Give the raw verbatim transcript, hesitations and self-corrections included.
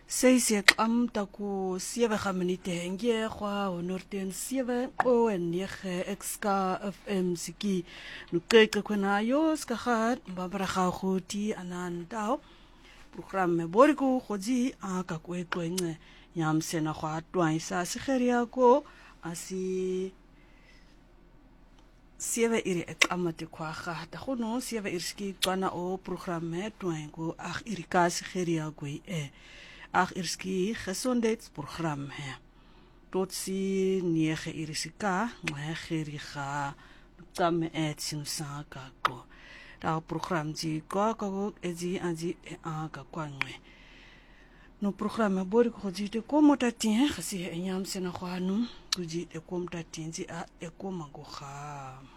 Seisek am taku sewe gaminite henge kwa honorten sewe o en nege exka F M siki nukeke kwena yos kahat babra khauti anan tao program me boriku khoji aka kwetwenye yamsena kwa twaisa sigeria ko asi sewe iri ekamate kwa khata khono sewe irski twana o program me twengo ag irika sigeria kwe e ag irski gesondheidsprogram he tot si nege irisika ngegeri ga tsamme et sinusaka ko da program ji ko ko ezi anji aka kwangwe no program bori ko ji te ko motati he gasi enyam sena khanu kuji te ko motati ji a e ko mago ga